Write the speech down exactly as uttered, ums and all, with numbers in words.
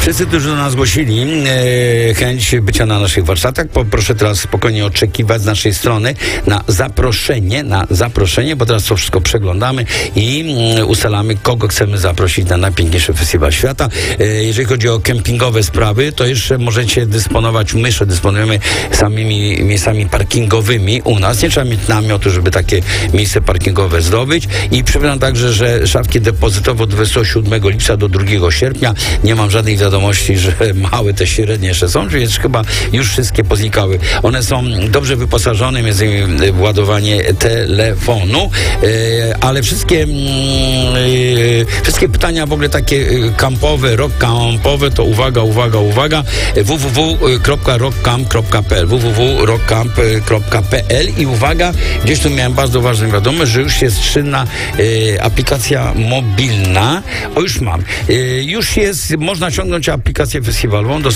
Wszyscy, którzy do nas zgłosili e, chęć bycia na naszych warsztatach, poproszę teraz spokojnie oczekiwać z naszej strony na zaproszenie, na zaproszenie, bo teraz to wszystko przeglądamy i mm, ustalamy, kogo chcemy zaprosić na najpiękniejszy festiwal świata. E, jeżeli chodzi o kempingowe sprawy, to jeszcze możecie dysponować, my jeszcze dysponujemy samymi miejscami parkingowymi u nas. Nie trzeba mieć namiotu, żeby takie miejsce parkingowe zdobyć. I przypominam także, że szafki depozytowe od dwudziestego siódmego lipca do drugiego sierpnia. Nie mam żadnych wiadomości, że małe te średnie jeszcze są, więc chyba już wszystkie poznikały. One są dobrze wyposażone, między innymi w ładowanie telefonu, e, ale wszystkie e, wszystkie pytania w ogóle takie kampowe, rock campowe, to uwaga, uwaga, uwaga, w w w kropka rockcamp kropka p l w w w kropka rockcamp kropka p l i uwaga, gdzieś tu miałem bardzo ważną wiadomość, że już jest czynna e, aplikacja mobilna. O, już mam. E, już jest, można ściągnąć aplikację festiwalową do